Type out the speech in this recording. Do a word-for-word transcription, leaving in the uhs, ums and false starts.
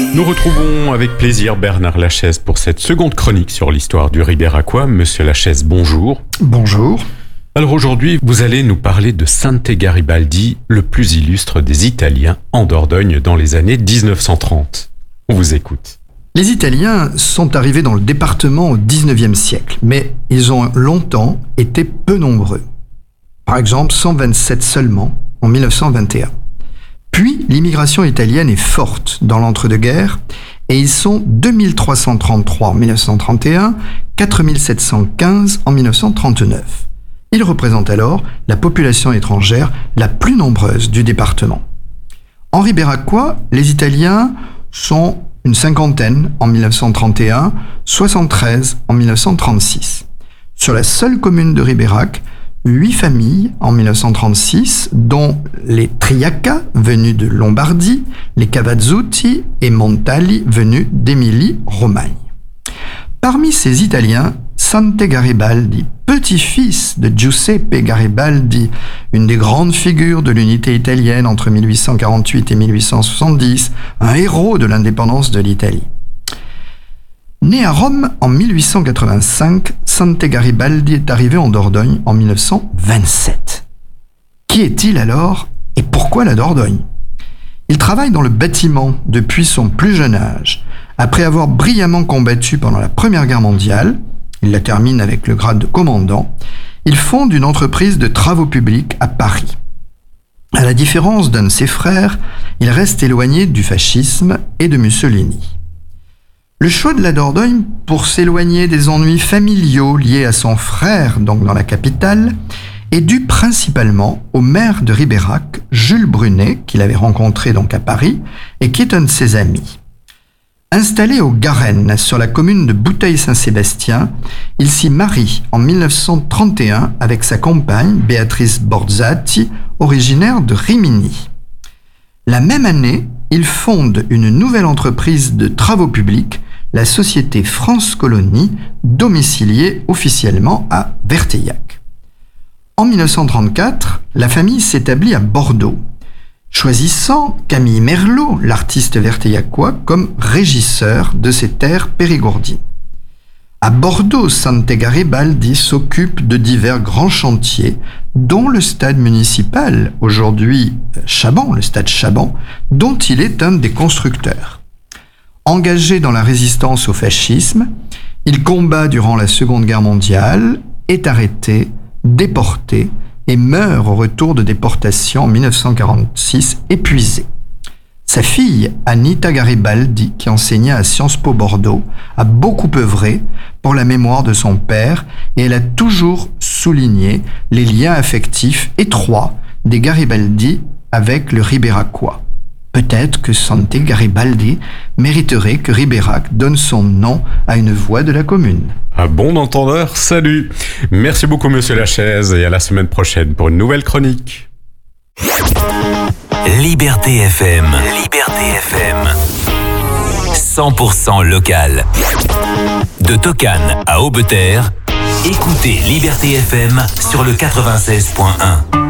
Nous retrouvons avec plaisir Bernard Lachaise pour cette seconde chronique sur l'histoire du Ribéracois. Monsieur Lachaise, bonjour. Bonjour. Alors aujourd'hui, vous allez nous parler de Sante Garibaldi, le plus illustre des Italiens en Dordogne dans les années dix-neuf cent trente. On vous écoute. Les Italiens sont arrivés dans le département au dix-neuvième siècle, mais ils ont longtemps été peu nombreux. Par exemple, cent vingt-sept seulement en mille neuf cent vingt et un. Puis, l'immigration italienne est forte dans l'entre-deux-guerres et ils sont deux mille trois cent trente-trois en mille neuf cent trente et un, quatre mille sept cent quinze en mille neuf cent trente-neuf. Ils représentent alors la population étrangère la plus nombreuse du département. En Ribéracois, les Italiens sont une cinquantaine en mille neuf cent trente et un, soixante-treize en mille neuf cent trente-six. Sur la seule commune de Ribérac, huit familles en mille neuf cent trente-six, dont les Triaca, venus de Lombardie, les Cavazzuti et Montali, venus d'Émilie-Romagne. Parmi ces Italiens, Sante Garibaldi, petit-fils de Giuseppe Garibaldi, une des grandes figures de l'unité italienne entre mille huit cent quarante-huit et mille huit cent soixante-dix, un héros de l'indépendance de l'Italie. Né à Rome en mille huit cent quatre-vingt-cinq, Sante Garibaldi est arrivé en Dordogne en mille neuf cent vingt-sept. Qui est-il alors et pourquoi la Dordogne ? Il travaille dans le bâtiment depuis son plus jeune âge. Après avoir brillamment combattu pendant la Première Guerre mondiale, il la termine avec le grade de commandant, il fonde une entreprise de travaux publics à Paris. À la différence d'un de ses frères, il reste éloigné du fascisme et de Mussolini. Le choix de la Dordogne pour s'éloigner des ennuis familiaux liés à son frère, donc dans la capitale, est dû principalement au maire de Ribérac, Jules Brunet, qu'il avait rencontré donc à Paris, et qui est un de ses amis. Installé au Garennes, sur la commune de Bouteille-Saint-Sébastien, il s'y marie en mille neuf cent trente et un avec sa compagne, Béatrice Borzati, originaire de Rimini. La même année, il fonde une nouvelle entreprise de travaux publics, la société France Colonie, domiciliée officiellement à Verteillac. En mille neuf cent trente-quatre, la famille s'établit à Bordeaux, choisissant Camille Merlot, l'artiste verteillacois, comme régisseur de ses terres périgourdines. À Bordeaux, Sante Garibaldi s'occupe de divers grands chantiers, dont le stade municipal, aujourd'hui Chaban, le stade Chaban, dont il est un des constructeurs. Engagé dans la résistance au fascisme, il combat durant la Seconde Guerre mondiale, est arrêté, déporté et meurt au retour de déportation en mille neuf cent quarante-six, épuisé. Sa fille, Anita Garibaldi, qui enseignait à Sciences Po Bordeaux, a beaucoup œuvré pour la mémoire de son père et elle a toujours souligné les liens affectifs étroits des Garibaldi avec le Ribéracois. Peut-être que Sante Garibaldi mériterait que Ribérac donne son nom à une voie de la commune. À bon entendeur, salut. Merci beaucoup Monsieur Lachaise et à la semaine prochaine pour une nouvelle chronique. Liberté F M. Liberté F M. cent pour cent local. De Tocane à Aubeterre, écoutez Liberté F M sur le quatre-vingt-seize point un.